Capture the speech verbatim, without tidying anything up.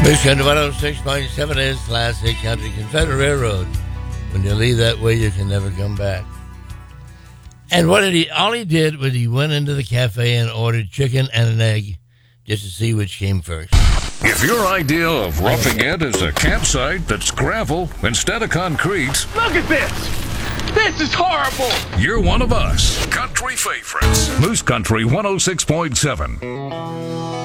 Moose Country one oh six point seven is Classic Country. Confederate Railroad. When you leave that way, you can never come back. And what did he? All he did was he went into the cafe and ordered chicken and an egg just to see which came first. If your idea of roughing it is a campsite that's gravel instead of concrete, look at this! This is horrible! You're one of us. Country favorites. Moose Country one oh six point seven.